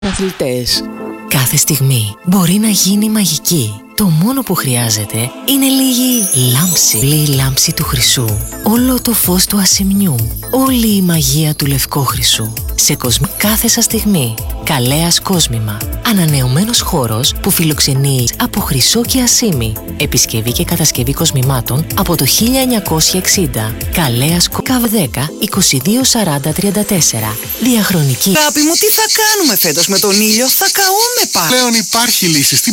Αθλητές. Κάθε στιγμή μπορεί να γίνει μαγική. Το μόνο που χρειάζεται είναι λίγη λάμψη. Λίγη λάμψη του χρυσού. Όλο το φως του ασημιού. Όλη η μαγεία του λευκό χρυσού. Σε κάθε σας στιγμή. Καλέας Κόσμημα. Ανανεωμένος χώρος που φιλοξενεί από χρυσό και ασήμι. Επισκευή και κατασκευή κοσμημάτων από το 1960. Καλέας ΚΑΒ 10 22 40 34. Διαχρονική. Αγάπη μου, τι θα κάνουμε φέτος με τον ήλιο? Θα καούμε πάλι. Πλέον υπάρχει λύση.